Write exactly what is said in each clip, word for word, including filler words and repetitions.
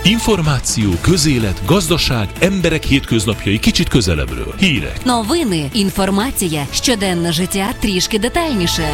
Інформацію, közélet, gazdaság, emberek hétköznapjai kicsit közelebbről. Hírek. Новини, інформація, щоденне життя трішки детальніше.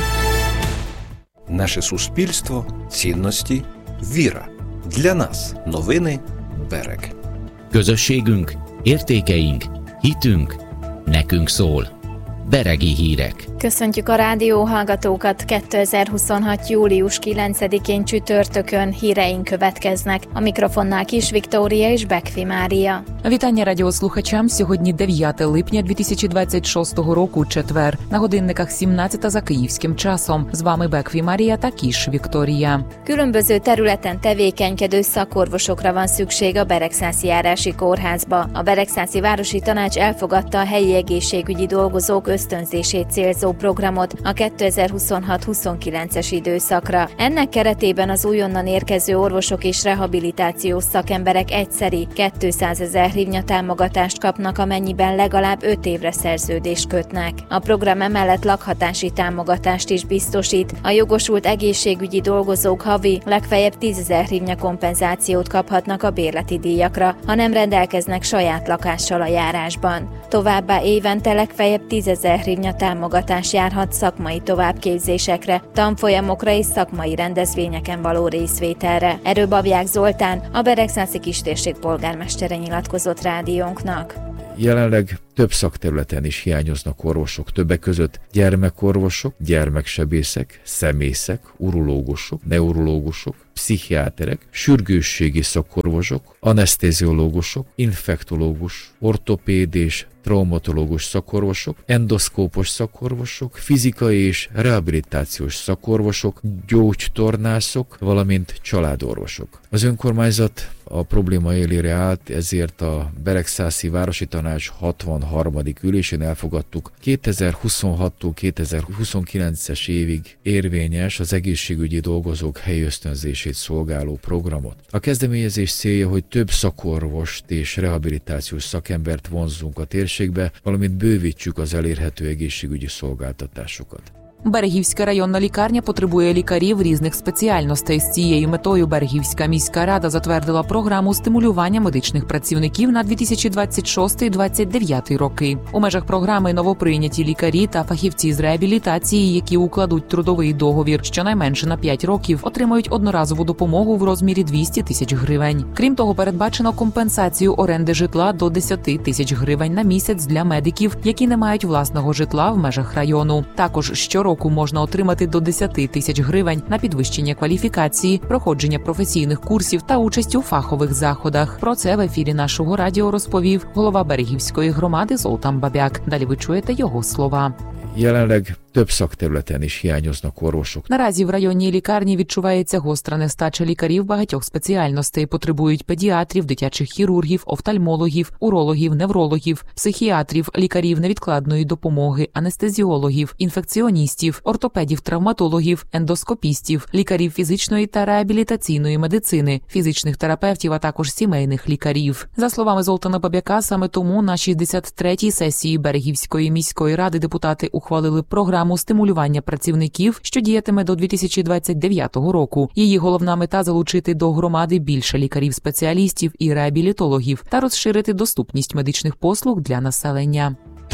Наше суспільство, цінності, віра. Для нас новини Bereg. Közösségünk, értékeink, hitünk, nekünk szól. Beregi hírek. Köszöntjük a rádióhallgatókat, kétezer-huszonhat. július kilencedikén csütörtökön híreink következnek. A mikrofonnál Kis Viktória és Bekfi Mária. Вітання радіослухачам. Сьогодні дев'яте липня дві тисячі двадцять шостого року, четвер. На годинниках сімнадцята за київським часом. З вами Bekfi Mária та Kis Viktória. Különböző területen tevékenykedő szakorvosokra van szükség a Beregszászi járási kórházba. A Beregszászi Városi Tanács elfogadta a helyi egészségügyi dolgozók ösztönzését célzó programot a kétezer-huszonhat huszonkilences időszakra. Ennek keretében az újonnan érkező orvosok és rehabilitációs szakemberek egyszeri kétszázezer hrivnya támogatást kapnak, amennyiben legalább öt évre szerződést kötnek. A program emellett lakhatási támogatást is biztosít. A jogosult egészségügyi dolgozók havi legfeljebb tízezer hrivnya kompenzációt kaphatnak a bérleti díjakra, ha nem rendelkeznek saját lakással a járásban. Továbbá évente legfeljebb tízezer hrivnya támogatás járhat szakmai továbbképzésekre, tanfolyamokra és szakmai rendezvényeken való részvételre. Erről Babják Zoltán, a Beregszászi kistérség polgármestere nyilatkozott rádiónknak. Jelenleg több szakterületen is hiányoznak orvosok, többek között gyermekorvosok, gyermeksebészek, szemészek, urológusok, neurológusok, pszichiáterek, sürgősségi szakorvosok, anesztéziológusok, infektológus, ortopéd és traumatológus szakorvosok, endoszkópos szakorvosok, fizikai és rehabilitációs szakorvosok, gyógytornászok, valamint családorvosok. Az önkormányzat a probléma élére állt, ezért a Beregszászi Városi Tanács hatvanharmadik ülésén elfogadtuk kétezer-huszonhattól kétezer-huszonkilences évig érvényes az egészségügyi dolgozók helyösztönzését szolgáló programot. A kezdeményezés célja, hogy több szakorvost és rehabilitációs szakembert vonzzunk a térségbe, valamint bővítsük az elérhető egészségügyi szolgáltatásokat. Берегівська районна лікарня потребує лікарів різних спеціальностей. З цією метою Берегівська міська рада затвердила програму стимулювання медичних працівників на дві тисячі двадцять шостий - двадцять дев'ятий роки. У межах програми новоприйняті лікарі та фахівці з реабілітації, які укладуть трудовий договір щонайменше на п'ять років, отримають одноразову допомогу в розмірі двісті тисяч гривень. Крім того, передбачено компенсацію оренди житла до десять тисяч гривень на місяць для медиків, які не мають власного житла в межах району. Також щороку року можна отримати до десять тисяч гривень на підвищення кваліфікації, проходження професійних курсів та участь у фахових заходах. Про це в ефірі нашого радіо розповів голова Берегівської громади Золтан Бабяк. Далі ви чуєте його слова. Jelenleg több szakterületen is hiányoznak orvosok. Наразі в районній лікарні відчувається гостра нестача лікарів багатьох спеціальностей. Потребують педіатрів, дитячих хірургів, офтальмологів, урологів, неврологів, психіатрів, лікарів невідкладної допомоги, анестезіологів, інфекціоністів, ортопедів-травматологів, ендоскопістів, лікарів фізичної та реабілітаційної медицини, фізичних терапевтів, а також сімейних лікарів. За словами Золтана Бабяка, саме тому на шістдесят третій сесії Берегівської міської ради депутати ухвалили програму стимулювання працівників, що діятиме до дві тисячі двадцять дев'ятого року. Її головна мета – залучити до громади більше лікарів-спеціалістів і реабілітологів та розширити доступність медичних послуг для населення.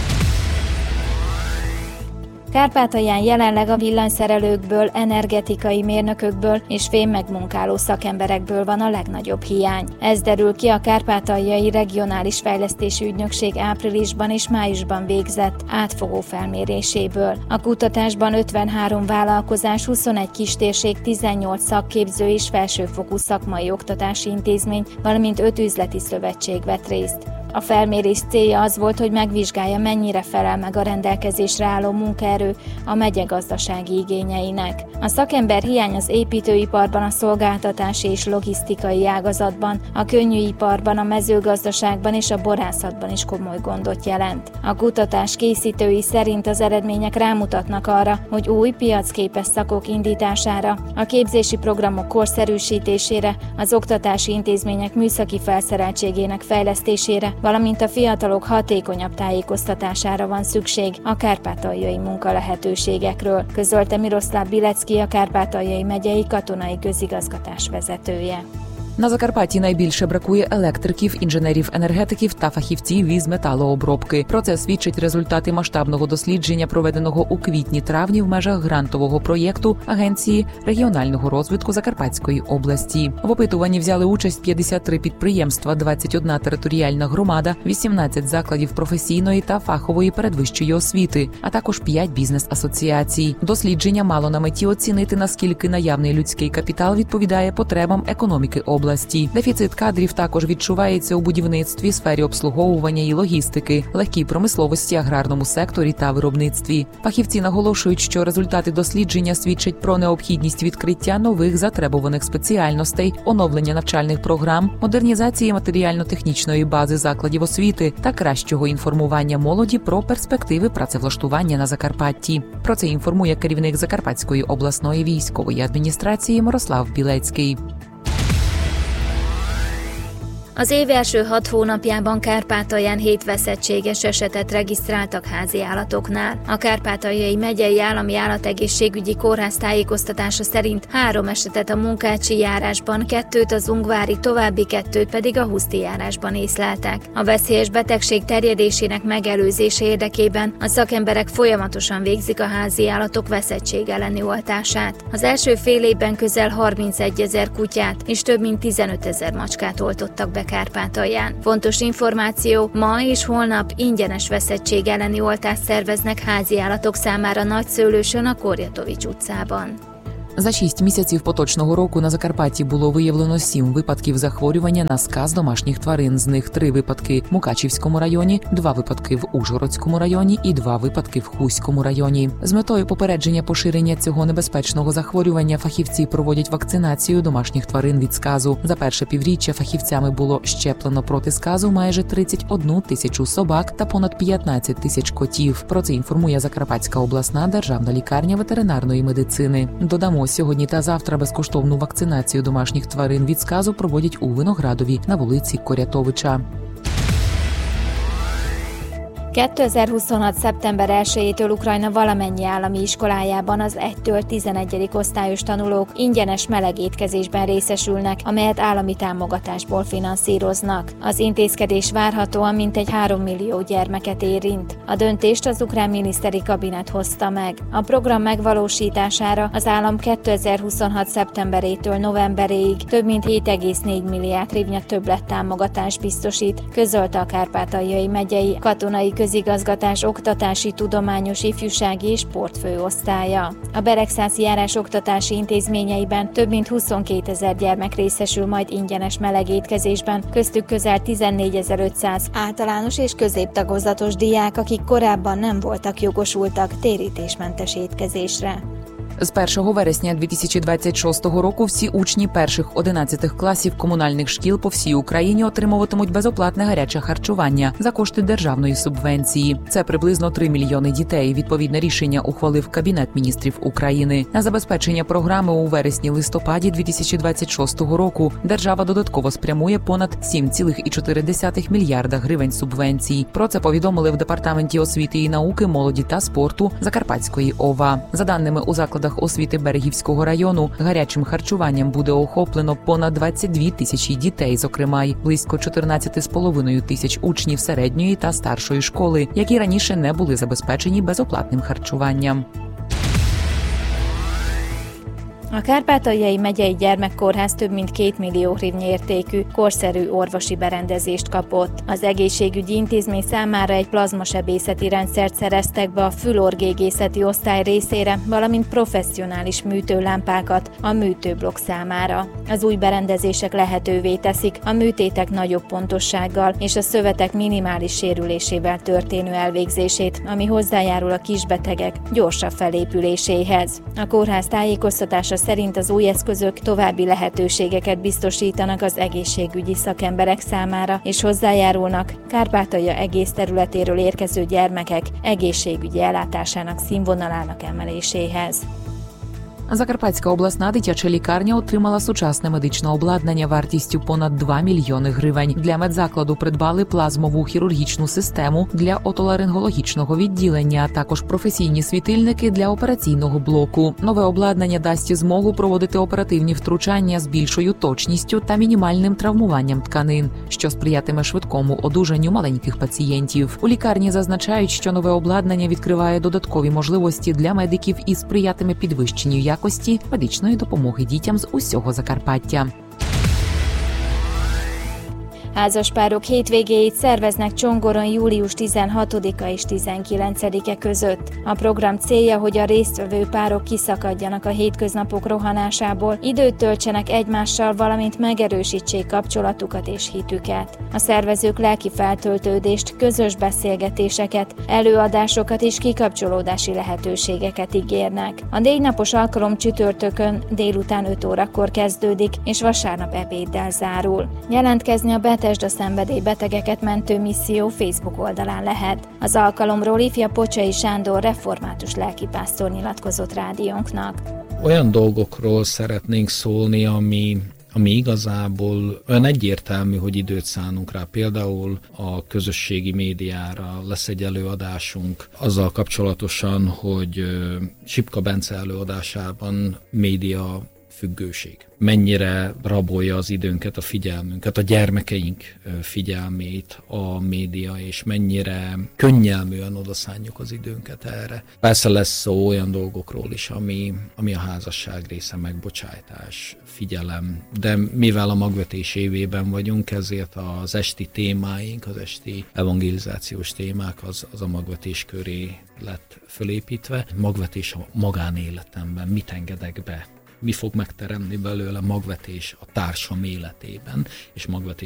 Kárpátalján jelenleg a villanyszerelőkből, energetikai mérnökökből és fémmegmunkáló szakemberekből van a legnagyobb hiány. Ez derül ki a Kárpátaljai Regionális Fejlesztési Ügynökség áprilisban és májusban végzett átfogó felméréséből. A kutatásban ötvenhárom vállalkozás, huszonegy kistérség, tizennyolc szakképző és felsőfokú szakmai oktatási intézmény, valamint öt üzleti szövetség vett részt. A felmérés célja az volt, hogy megvizsgálja, mennyire felel meg a rendelkezésre álló munkaerő a megye gazdasági igényeinek. A szakember hiány az építőiparban, a szolgáltatási és logisztikai ágazatban, a könnyűiparban, a mezőgazdaságban és a borászatban is komoly gondot jelent. A kutatás készítői szerint az eredmények rámutatnak arra, hogy új piacképes szakok indítására, a képzési programok korszerűsítésére, az oktatási intézmények műszaki felszereltségének fejlesztésére, valamint a fiatalok hatékonyabb tájékoztatására van szükség a kárpátaljai munkalehetőségekről, közölte Miroszláv Bilecki, a Kárpátaljai megyei katonai közigazgatás vezetője. На Закарпатті найбільше бракує електриків, інженерів-енергетиків та фахівців із металообробки. Про це свідчать результати масштабного дослідження, проведеного у квітні-травні в межах грантового проєкту Агенції регіонального розвитку Закарпатської області. В опитуванні взяли участь п'ятдесят три підприємства, двадцять одна територіальна громада, вісімнадцять закладів професійної та фахової передвищої освіти, а також п'ять бізнес-асоціацій. Дослідження мало на меті оцінити, наскільки наявний людський капітал відповідає потребам економіки області. Дефіцит кадрів також відчувається у будівництві, сфері обслуговування і логістики, легкій промисловості, аграрному секторі та виробництві. Фахівці наголошують, що результати дослідження свідчать про необхідність відкриття нових затребуваних спеціальностей, оновлення навчальних програм, модернізації матеріально-технічної бази закладів освіти та кращого інформування молоді про перспективи працевлаштування на Закарпатті. Про це інформує керівник Закарпатської обласної військової adminisztráció Мирослав Білецький. Az év első hat hónapjában Kárpátalján hét veszettséges esetet regisztráltak házi állatoknál. A Kárpátaljai Megyei Állami Állategészségügyi Kórház tájékoztatása szerint három esetet a Munkácsi járásban, kettőt az Ungvári, további kettőt pedig a Huszti járásban észleltek. A veszélyes betegség terjedésének megelőzése érdekében a szakemberek folyamatosan végzik a házi állatok veszettség elleni oltását. Az első fél évben közel harmincegyezer kutyát és több mint tizenötezer macskát oltottak be Kárpátalján. Fontos információ, ma és holnap ingyenes veszettség elleni oltást szerveznek háziállatok számára Nagyszőlősön, a Korjatovics utcában. За шість місяців поточного року на Закарпатті було виявлено сім випадків захворювання на сказ домашніх тварин. З них три випадки в Мукачівському районі, два випадки в Ужгородському районі і два випадки в Хуському районі. З метою попередження поширення цього небезпечного захворювання фахівці проводять вакцинацію домашніх тварин від сказу. За перше півріччя фахівцями було щеплено проти сказу майже тридцять одну тисячу собак та понад п'ятнадцять тисяч котів. Про це інформує Закарпатська обласна державна лікарня ветеринарної медицини. Додамо, сьогодні та завтра безкоштовну вакцинацію домашніх тварин від сказу проводять у Виноградові на вулиці Корятовича. kétezer-huszonhat. szeptember elsejétől Ukrajna valamennyi állami iskolájában az egytől tizenegyedik osztályos tanulók ingyenes melegétkezésben részesülnek, amelyet állami támogatásból finanszíroznak. Az intézkedés várhatóan mintegy három millió gyermeket érint. A döntést az ukrán miniszteri kabinet hozta meg. A program megvalósítására az állam kétezer-huszonhat. szeptemberétől novemberéig több mint hét egész négy milliárd hrivnya többlettámogatást biztosít, közölte a Kárpátaljai Megyei Katonai Közigazgatás Oktatási, Tudományos, Ifjúsági és Sportfőosztálya. A Beregszászi járás oktatási intézményeiben több mint huszonkétezer gyermek részesül majd ingyenes melegétkezésben, köztük közel tizennégyezer-ötszáz általános és középtagozatos diák, akik korábban nem voltak jogosultak térítésmentes étkezésre. З першого вересня дві тисячі двадцять шостого року всі учні перших одинадцятих класів комунальних шкіл по всій Україні отримуватимуть безоплатне гаряче харчування за кошти державної субвенції. Це приблизно три мільйони дітей. Відповідне рішення ухвалив Кабінет міністрів України. На забезпечення програми у вересні-листопаді дві тисячі двадцять шостого року держава додатково спрямує понад сім цілих чотири десятих мільярда гривень субвенцій. Про це повідомили в Департаменті освіти і науки, молоді та спорту Закарпатської ОВА. За даними у закладах освіти Берегівського району, гарячим харчуванням буде охоплено понад двадцять дві тисячі дітей, зокрема й близько чотирнадцять з половиною тисяч учнів середньої та старшої школи, які раніше не були забезпечені безоплатним харчуванням. A Kárpátaljai Megyei Gyermekkórház több mint két millió hrivnya értékű, korszerű orvosi berendezést kapott. Az egészségügyi intézmény számára egy plazmasebészeti rendszert szereztek be a fülorgégészeti osztály részére, valamint professzionális műtőlámpákat a műtőblokk számára. Az új berendezések lehetővé teszik a műtétek nagyobb pontossággal és a szövetek minimális sérülésével történő elvégzését, ami hozzájárul a kisbetegek gyorsabb felépüléséhez. A kórház tájékoztatása szerint az új eszközök további lehetőségeket biztosítanak az egészségügyi szakemberek számára, és hozzájárulnak Kárpátalja egész területéről érkező gyermekek egészségügyi ellátásának színvonalának emeléséhez. Закарпатська обласна дитяча лікарня отримала сучасне медичне обладнання вартістю понад два мільйони гривень. Для медзакладу придбали плазмову хірургічну систему для отоларингологічного відділення, а також професійні світильники для операційного блоку. Нове обладнання дасть змогу проводити оперативні втручання з більшою точністю та мінімальним травмуванням тканин, що сприятиме швидкому одужанню маленьких пацієнтів. У лікарні зазначають, що нове обладнання відкриває додаткові можливості для medikів і сприятиме підвищенню якості медичної допомоги дітям з усього Закарпаття. Házaspárok hétvégéit szerveznek Csongoron július tizenhatodika és tizenkilencedike között. A program célja, hogy a résztvevő párok kiszakadjanak a hétköznapok rohanásából, időt töltsenek egymással, valamint megerősítsék kapcsolatukat és hitüket. A szervezők lelki feltöltődést, közös beszélgetéseket, előadásokat és kikapcsolódási lehetőségeket ígérnek. A négy napos alkalom csütörtökön délután öt órakor kezdődik, és vasárnap ebéddel zárul. Jelentkezni a beteg Betesda szenvedélybetegeket mentő misszió Facebook oldalán lehet. Az alkalomról ifja Pocsai Sándor református lelkipásztor nyilatkozott rádiónknak. Olyan dolgokról szeretnénk szólni, ami, ami igazából olyan egyértelmű, hogy időt szánunk rá. Például a közösségi médiára lesz egy előadásunk azzal kapcsolatosan, hogy Sipka Bence előadásában média függőség. Mennyire rabolja az időnket, a figyelmünket, a gyermekeink figyelmét a média, és mennyire könnyelműen odaszánjuk az időnket erre. Persze lesz szó olyan dolgokról is, ami, ami a házasság része, megbocsájtás, figyelem, de mivel a magvetés évében vagyunk, ezért az esti témáink, az esti evangelizációs témák az, az a magvetés köré lett fölépítve. Magvetés a magánéletemben, mit engedek be? Mi fog megteremni belőle magvetés a társam életében, és magvetés